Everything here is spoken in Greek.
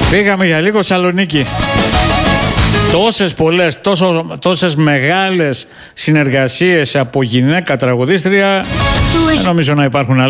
Πήγαμε για λίγο Σαλονίκη. Τόσες πολλές, τόσες μεγάλες συνεργασίες από γυναίκα τραγουδίστρια, δεν νομίζω να υπάρχουν